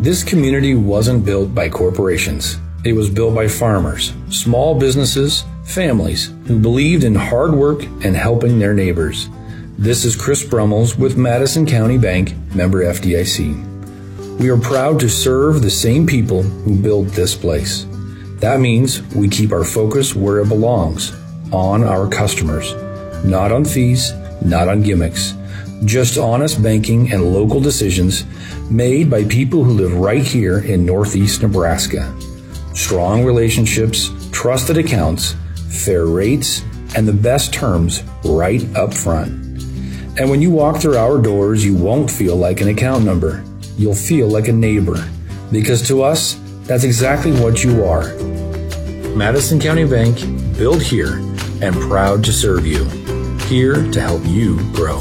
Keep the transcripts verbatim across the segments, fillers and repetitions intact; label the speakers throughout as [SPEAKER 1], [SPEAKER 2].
[SPEAKER 1] This community wasn't built by corporations. It was built by farmers, small businesses, families who believed in hard work and helping their neighbors. This is Chris Brummels with Madison County Bank, member F D I C. We are proud to serve the same people who built this place. That means we keep our focus where it belongs, on our customers, not on fees, not on gimmicks, just honest banking and local decisions made by people who live right here in Northeast Nebraska. Strong relationships, trusted accounts, fair rates, and the best terms right up front. And when you walk through our doors, you won't feel like an account number. You'll feel like a neighbor, because to us, that's exactly what you are. Madison County Bank, built here and proud to serve you. Here to help you grow.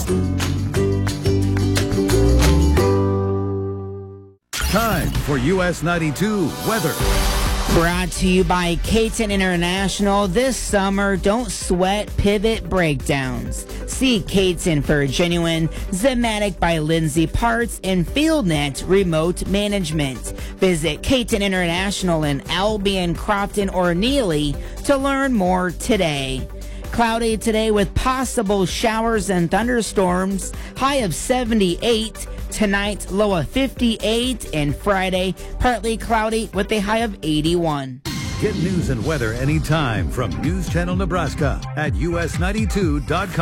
[SPEAKER 2] Time for U S ninety-two weather.
[SPEAKER 3] Brought to you by Caton International. This summer, don't sweat pivot breakdowns. See Caton for genuine Zematic by Lindsay parts and FieldNet remote management. Visit Caton International in Albion, Crofton, or Neely to learn more today. Cloudy today with possible showers and thunderstorms. High of seventy-eight. Tonight, low of fifty-eight. And Friday, partly cloudy with a high of eighty-one.
[SPEAKER 2] Get news and weather anytime from News Channel Nebraska at U S ninety-two dot com.